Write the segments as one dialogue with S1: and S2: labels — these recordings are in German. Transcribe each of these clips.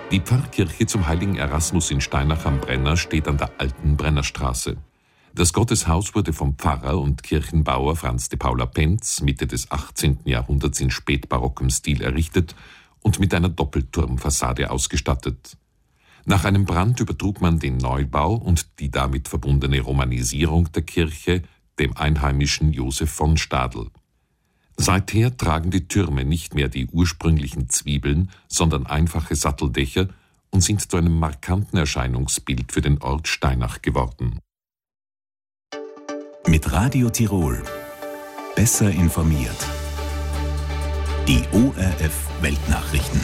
S1: Die Pfarrkirche zum heiligen Erasmus in Steinach am Brenner steht an der alten Brennerstraße. Das Gotteshaus wurde vom Pfarrer und Kirchenbauer Franz de Paula Penz Mitte des 18. Jahrhunderts in spätbarockem Stil errichtet und mit einer Doppelturmfassade ausgestattet. Nach einem Brand übertrug man den Neubau und die damit verbundene Romanisierung der Kirche dem einheimischen Josef von Stadl. Seither tragen die Türme nicht mehr die ursprünglichen Zwiebeln, sondern einfache Satteldächer und sind zu einem markanten Erscheinungsbild für den Ort Steinach geworden.
S2: Mit Radio Tirol. Besser informiert. Die ORF Weltnachrichten.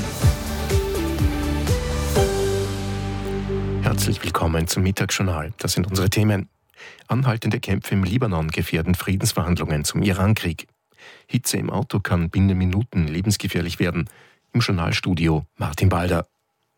S3: Herzlich willkommen zum Mittagsjournal. Das sind unsere Themen. Anhaltende Kämpfe im Libanon gefährden Friedensverhandlungen zum Irankrieg. Hitze im Auto kann binnen Minuten lebensgefährlich werden. Im Journalstudio Martin Balder.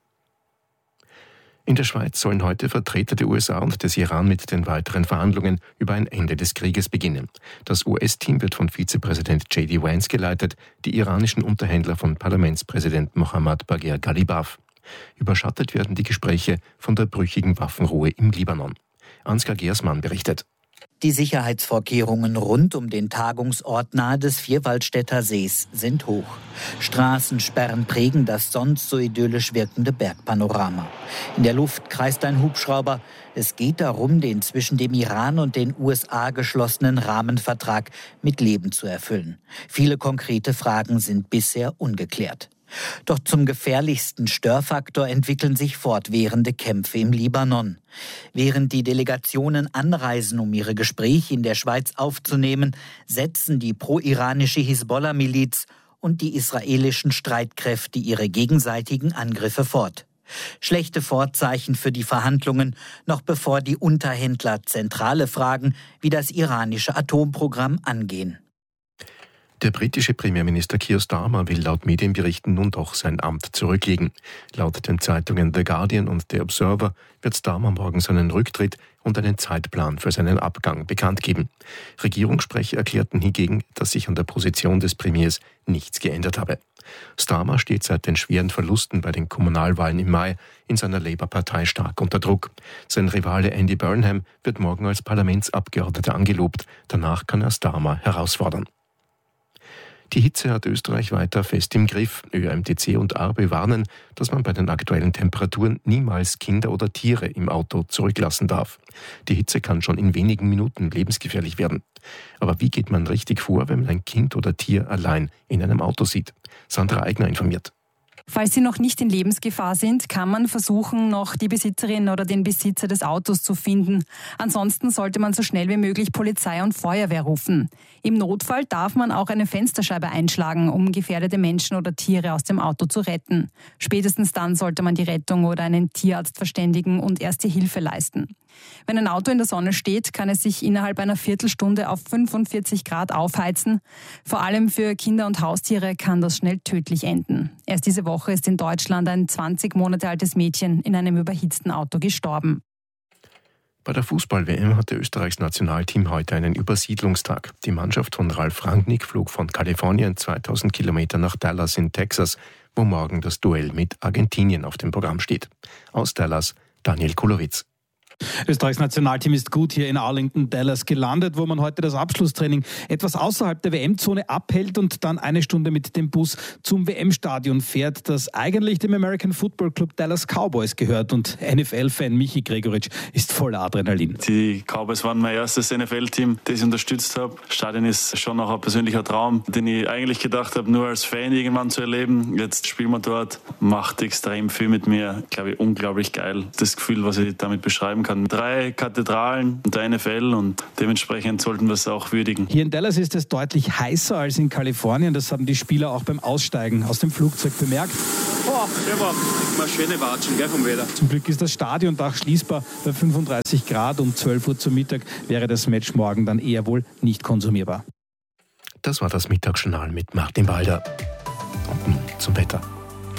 S3: In der Schweiz sollen heute Vertreter der USA und des Iran mit den weiteren Verhandlungen über ein Ende des Krieges beginnen. Das US-Team wird von Vizepräsident J.D. Vance geleitet, die iranischen Unterhändler von Parlamentspräsident Mohammad Bagher Ghalibaf. Überschattet werden die Gespräche von der brüchigen Waffenruhe im Libanon. Ansgar Gersmann berichtet.
S4: Die Sicherheitsvorkehrungen rund um den Tagungsort nahe des Vierwaldstätter Sees sind hoch. Straßensperren prägen das sonst so idyllisch wirkende Bergpanorama. In der Luft kreist ein Hubschrauber. Es geht darum, den zwischen dem Iran und den USA geschlossenen Rahmenvertrag mit Leben zu erfüllen. Viele konkrete Fragen sind bisher ungeklärt. Doch zum gefährlichsten Störfaktor entwickeln sich fortwährende Kämpfe im Libanon. Während die Delegationen anreisen, um ihre Gespräche in der Schweiz aufzunehmen, setzen die pro-iranische Hisbollah-Miliz und die israelischen Streitkräfte ihre gegenseitigen Angriffe fort. Schlechte Vorzeichen für die Verhandlungen, noch bevor die Unterhändler zentrale Fragen wie das iranische Atomprogramm angehen.
S3: Der britische Premierminister Keir Starmer will laut Medienberichten nun doch sein Amt zurücklegen. Laut den Zeitungen The Guardian und The Observer wird Starmer morgen seinen Rücktritt und einen Zeitplan für seinen Abgang bekannt geben. Regierungssprecher erklärten hingegen, dass sich an der Position des Premiers nichts geändert habe. Starmer steht seit den schweren Verlusten bei den Kommunalwahlen im Mai in seiner Labour-Partei stark unter Druck. Sein Rivale Andy Burnham wird morgen als Parlamentsabgeordneter angelobt. Danach kann er Starmer herausfordern. Die Hitze hat Österreich weiter fest im Griff. ÖMTC und ARBE warnen, dass man bei den aktuellen Temperaturen niemals Kinder oder Tiere im Auto zurücklassen darf. Die Hitze kann schon in wenigen Minuten lebensgefährlich werden. Aber wie geht man richtig vor, wenn man ein Kind oder Tier allein in einem Auto sieht? Sandra Eigner informiert.
S5: Falls sie noch nicht in Lebensgefahr sind, kann man versuchen, noch die Besitzerin oder den Besitzer des Autos zu finden. Ansonsten sollte man so schnell wie möglich Polizei und Feuerwehr rufen. Im Notfall darf man auch eine Fensterscheibe einschlagen, um gefährdete Menschen oder Tiere aus dem Auto zu retten. Spätestens dann sollte man die Rettung oder einen Tierarzt verständigen und erste Hilfe leisten. Wenn ein Auto in der Sonne steht, kann es sich innerhalb einer Viertelstunde auf 45 Grad aufheizen. Vor allem für Kinder und Haustiere kann das schnell tödlich enden. Erst diese Woche ist in Deutschland ein 20 Monate altes Mädchen in einem überhitzten Auto gestorben.
S3: Bei der Fußball-WM hatte Österreichs Nationalteam heute einen Übersiedlungstag. Die Mannschaft von Ralf Rangnick flog von Kalifornien 2000 Kilometer nach Dallas in Texas, wo morgen das Duell mit Argentinien auf dem Programm steht. Aus Dallas, Daniel Kulowitz.
S6: Österreichs Nationalteam ist gut hier in Arlington, Dallas gelandet, wo man heute das Abschlusstraining etwas außerhalb der WM-Zone abhält und dann eine Stunde mit dem Bus zum WM-Stadion fährt, das eigentlich dem American Football Club Dallas Cowboys gehört. Und NFL-Fan Michi Gregoritsch ist voller Adrenalin.
S7: Die Cowboys waren mein erstes NFL-Team, das ich unterstützt habe. Das Stadion ist schon auch ein persönlicher Traum, den ich eigentlich gedacht habe, nur als Fan irgendwann zu erleben. Jetzt spielen wir dort, macht extrem viel mit mir. Glaube ich, unglaublich geil. Das Gefühl, was ich damit beschreiben kann. 3 Kathedralen und der NFL und dementsprechend sollten wir es auch würdigen.
S6: Hier in Dallas ist es deutlich heißer als in Kalifornien. Das haben die Spieler auch beim Aussteigen aus dem Flugzeug bemerkt.
S8: Der war mal schöne Watschen, gell, vom Wetter.
S6: Zum Glück ist das Stadiondach schließbar bei 35 Grad. Um 12 Uhr zum Mittag wäre das Match morgen dann eher wohl nicht konsumierbar.
S3: Das war das Mittagsjournal mit Martin Balder. Und nun zum Wetter.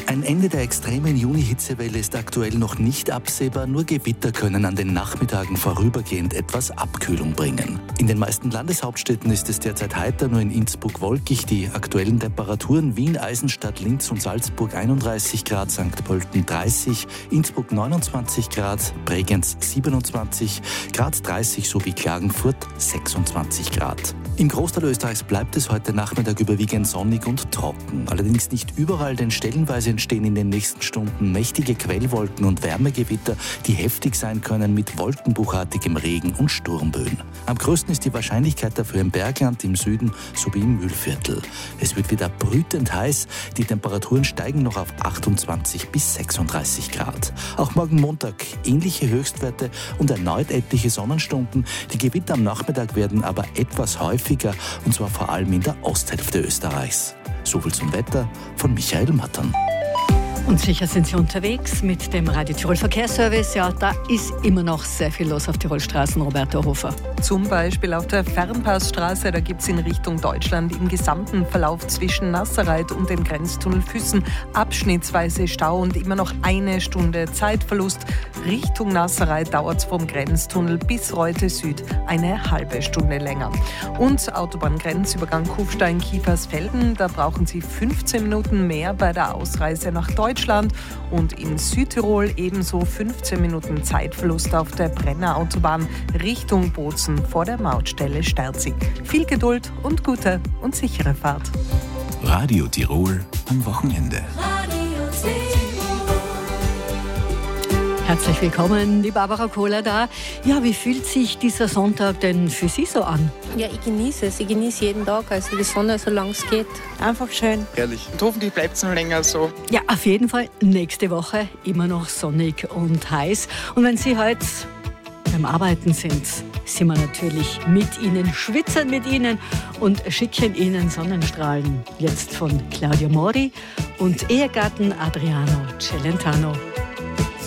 S9: Ein Ende der extremen Juni-Hitzewelle ist aktuell noch nicht absehbar, nur Gewitter können an den Nachmittagen vorübergehend etwas Abkühlung bringen. In den meisten Landeshauptstädten ist es derzeit heiter, nur in Innsbruck wolkig. Die aktuellen Temperaturen: Wien, Eisenstadt, Linz und Salzburg 31 Grad, St. Pölten 30, Innsbruck 29 Grad, Bregenz 27, Graz 30 sowie Klagenfurt 26 Grad. Im Großteil Österreichs bleibt es heute Nachmittag überwiegend sonnig und trocken. Allerdings nicht überall, denn stellenweise entstehen in den nächsten Stunden mächtige Quellwolken und Wärmegewitter, die heftig sein können mit wolkenbruchartigem Regen und Sturmböen. Am größten ist die Wahrscheinlichkeit dafür im Bergland, im Süden sowie im Mühlviertel. Es wird wieder brütend heiß, die Temperaturen steigen noch auf 28 bis 36 Grad. Auch morgen Montag ähnliche Höchstwerte und erneut etliche Sonnenstunden. Die Gewitter am Nachmittag werden aber etwas häufiger, und zwar vor allem in der Osthälfte Österreichs. Soviel zum Wetter von Michael Mattern.
S10: Und sicher sind Sie unterwegs mit dem Radio Tirol Verkehrsservice. Ja, da ist immer noch sehr viel los auf Tirolstraßen, Roberto Hofer.
S11: Zum Beispiel auf der Fernpassstraße, da gibt es in Richtung Deutschland im gesamten Verlauf zwischen Nassereit und dem Grenztunnel Füssen abschnittsweise Stau und immer noch 1 Stunde Zeitverlust. Richtung Nassereit dauert es vom Grenztunnel bis Reute Süd eine halbe Stunde länger. Und Autobahngrenzübergang Kufstein-Kiefersfelden, da brauchen Sie 15 Minuten mehr bei der Ausreise nach Deutschland. Und in Südtirol ebenso 15 Minuten Zeitverlust auf der Brenner-Autobahn Richtung Bozen vor der Mautstelle Sterzig. Viel Geduld und gute und sichere Fahrt.
S2: Radio Tirol am Wochenende.
S10: Herzlich willkommen, die Barbara Kohler da. Ja, wie fühlt sich dieser Sonntag denn für Sie so an?
S12: Ja, ich genieße es. Ich genieße jeden Tag, also die Sonne, solange es geht.
S13: Einfach schön. Herrlich. Und hoffentlich bleibt es noch länger so.
S10: Ja, auf jeden Fall nächste Woche immer noch sonnig und heiß. Und wenn Sie heute beim Arbeiten sind wir natürlich mit Ihnen, schwitzen mit Ihnen und schicken Ihnen Sonnenstrahlen. Jetzt von Claudio Mori und Ehegatten Adriano Celentano.